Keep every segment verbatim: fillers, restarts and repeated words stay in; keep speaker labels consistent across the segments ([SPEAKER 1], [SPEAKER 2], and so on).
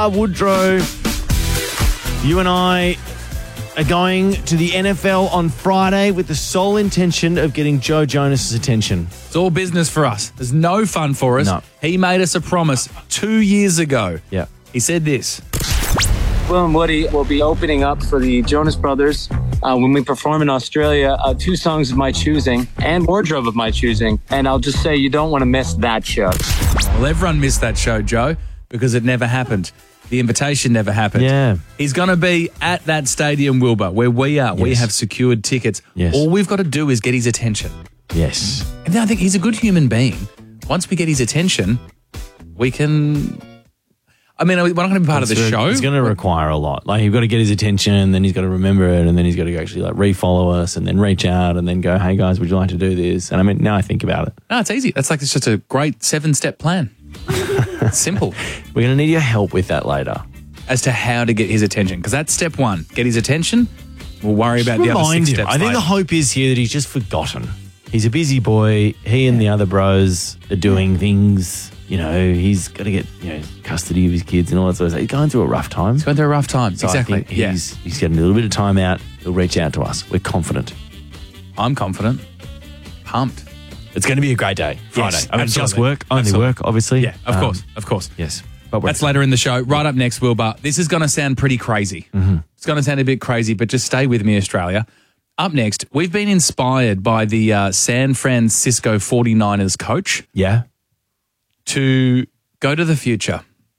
[SPEAKER 1] Wilbur Woodrow. You and I are going to the N F L on Friday with the sole intention of getting Joe Jonas's attention.
[SPEAKER 2] It's all business for us. There's no fun for us.
[SPEAKER 1] No.
[SPEAKER 2] He made us a promise two years ago.
[SPEAKER 1] Yeah.
[SPEAKER 2] He said this.
[SPEAKER 3] Will and Woody will be opening up for the Jonas Brothers uh, when we perform in Australia. Uh, two songs of my choosing and wardrobe of my choosing. And I'll just say you don't want to miss that show.
[SPEAKER 2] Well, everyone missed that show, Joe, because it never happened. The invitation never happened.
[SPEAKER 1] Yeah.
[SPEAKER 2] He's going to be at that stadium, Wilbur, where we are. We
[SPEAKER 1] Yes.
[SPEAKER 2] have secured tickets.
[SPEAKER 1] Yes.
[SPEAKER 2] All we've got to do is get his attention.
[SPEAKER 1] Yes.
[SPEAKER 2] And then I think he's a good human being. Once we get his attention, we can... I mean, we're not going to be part of the
[SPEAKER 1] It's-
[SPEAKER 2] show.
[SPEAKER 1] It's going to require a lot. Like, you've got to get his attention, and then he's got to remember it, and then he's got to actually like refollow us, and then reach out, and then go, "Hey guys, would you like to do this?" And I mean, now I think about it,
[SPEAKER 2] No, it's easy. That's like it's just a great seven-step plan. It's simple
[SPEAKER 1] we're going to need your help with that later.
[SPEAKER 2] as to how to get his attention. Because that's step one. Get his attention. We'll worry about the other
[SPEAKER 1] Remind
[SPEAKER 2] six
[SPEAKER 1] him.
[SPEAKER 2] steps
[SPEAKER 1] I think
[SPEAKER 2] later.
[SPEAKER 1] the hope is here that he's just forgotten. He's a busy boy. He and the other bros are doing things. You know, he's got to get you know custody of his kids and all that sort of stuff. He's going through a rough time.
[SPEAKER 2] He's going through a rough time.
[SPEAKER 1] So
[SPEAKER 2] exactly.
[SPEAKER 1] I think
[SPEAKER 2] Yeah.
[SPEAKER 1] he's, he's getting a little bit of time out. He'll reach out to us. We're confident.
[SPEAKER 2] I'm confident. Pumped.
[SPEAKER 1] It's going to be a great day. Friday.
[SPEAKER 2] Yes,
[SPEAKER 1] I mean, just
[SPEAKER 2] absolutely.
[SPEAKER 1] work. Only
[SPEAKER 2] Absolutely.
[SPEAKER 1] work, obviously.
[SPEAKER 2] Yeah, of
[SPEAKER 1] Um,
[SPEAKER 2] course. Of course.
[SPEAKER 1] Yes. But we're-
[SPEAKER 2] That's later in the show. Right up next, Wilbur. This is going to sound pretty crazy.
[SPEAKER 1] Mm-hmm.
[SPEAKER 2] It's going to sound a bit crazy, but just stay with me, Australia. Up next, we've been inspired by the uh, San Francisco forty-niners coach
[SPEAKER 1] Yeah.
[SPEAKER 2] to go to the future.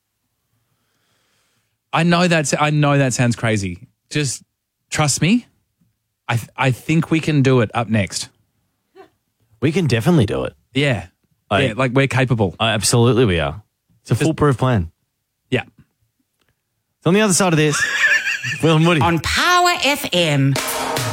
[SPEAKER 2] I know that's I know that sounds crazy. Just trust me. I th- I think we can do it up next.
[SPEAKER 1] We can definitely do it.
[SPEAKER 2] Yeah.
[SPEAKER 1] I-
[SPEAKER 2] yeah, like we're capable.
[SPEAKER 1] Uh, absolutely we are. It's a foolproof plan.
[SPEAKER 2] Yeah.
[SPEAKER 1] It's on the other side of this. Will and Woody.
[SPEAKER 4] On Power F M.